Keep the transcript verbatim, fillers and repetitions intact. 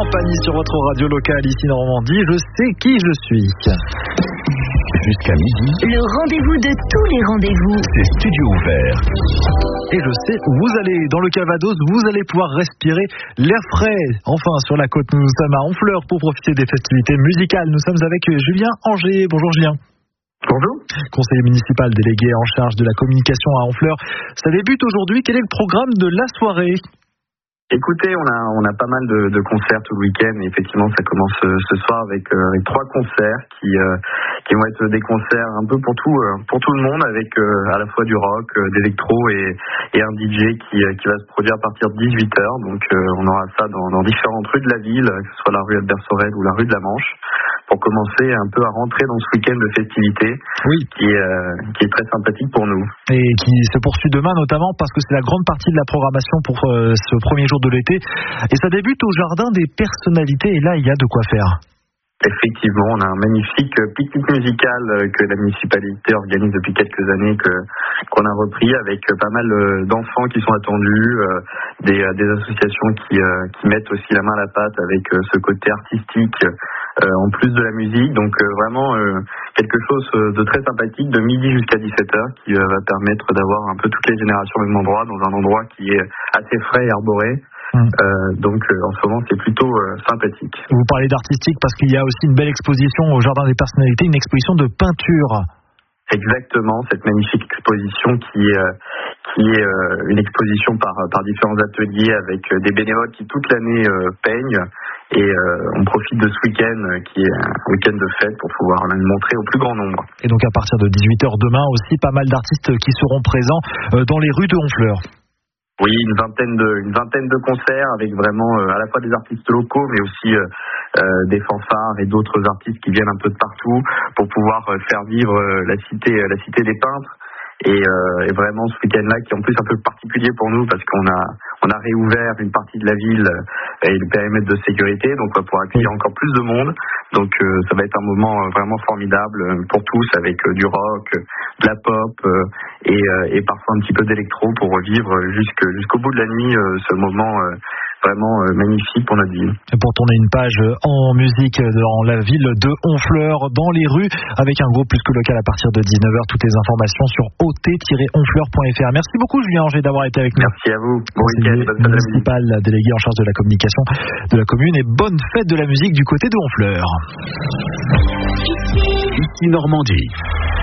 compagnie sur votre radio locale ici Normandie. Je sais qui je suis. Jusqu'à midi. Le rendez-vous de tous les rendez-vous. C'est Studio Ouvert. Et je sais où vous allez. Dans le Calvados, vous allez pouvoir respirer l'air frais. Enfin, sur la côte, nous sommes à Honfleur pour profiter des festivités musicales. Nous sommes avec Julien Anger. Bonjour Julien. Bonjour. Conseiller municipal délégué en charge de la communication à Honfleur. Ça débute aujourd'hui. Quel est le programme de la soirée ? Écoutez, on a on a pas mal de, de concerts tout le week-end. Et effectivement, ça commence euh, ce soir avec, euh, avec trois concerts qui euh, qui vont être des concerts un peu pour tout euh, pour tout le monde, avec euh, à la fois du rock, euh, d'électro et et un D J qui euh, qui va se produire à partir de dix-huit heures. Donc euh, on aura ça dans, dans différentes rues de la ville, que ce soit la rue Albert Sorel ou la rue de la Manche, pour commencer un peu à rentrer dans ce week-end de festivités, oui, qui est euh, qui est très sympathique pour nous. Et qui se poursuit demain notamment parce que c'est la grande partie de la programmation pour euh, ce premier jour de l'été. Et ça débute au Jardin des Personnalités et là il y a de quoi faire. Effectivement, on a un magnifique pique-nique musical que la municipalité organise depuis quelques années, que qu'on a repris avec pas mal d'enfants qui sont attendus, des, des associations qui, qui mettent aussi la main à la pâte avec ce côté artistique en plus de la musique. Donc vraiment quelque chose de très sympathique de midi jusqu'à dix-sept heures qui va permettre d'avoir un peu toutes les générations au même endroit, dans un endroit qui est assez frais et arboré. Mmh. Euh, donc euh, en ce moment c'est plutôt euh, sympathique. Vous parlez d'artistique parce qu'il y a aussi une belle exposition au Jardin des Personnalités, une exposition de peinture. Exactement, cette magnifique exposition qui est, euh, qui est euh, une exposition par, par différents ateliers avec euh, des bénévoles qui toute l'année euh, peignent, et euh, on profite de ce week-end euh, qui est un week-end de fête pour pouvoir le montrer au plus grand nombre. Et donc à partir de dix-huit heures demain aussi, pas mal d'artistes qui seront présents euh, dans les rues de Honfleur. Oui, une vingtaine de une vingtaine de concerts avec vraiment euh, à la fois des artistes locaux, mais aussi euh, euh, des fanfares et d'autres artistes qui viennent un peu de partout pour pouvoir euh, faire vivre euh, la cité euh, la cité des peintres. Et, euh, et vraiment ce week-end-là qui est en plus un peu particulier pour nous parce qu'on a on a réouvert une partie de la ville et le périmètre de sécurité, donc on va pouvoir accueillir encore plus de monde. Donc euh, ça va être un moment vraiment formidable pour tous, avec euh, du rock, de la pop euh, et, euh, et parfois un petit peu d'électro pour vivre jusque, jusqu'au bout de la nuit euh, ce moment euh, vraiment euh, magnifique pour notre ville. Et pour tourner une page en musique dans la ville de Honfleur, dans les rues, avec un groupe plus que local à partir de dix-neuf heures. Toutes les informations sur o t tiret honfleur point f r. Merci beaucoup Julien Anger d'avoir été avec nous. Merci à vous. Bon week-end, bonne fête de la musique. Municipal délégué en charge de la communication de la commune, et bonne fête de la musique du côté de Honfleur. Ici Normandie.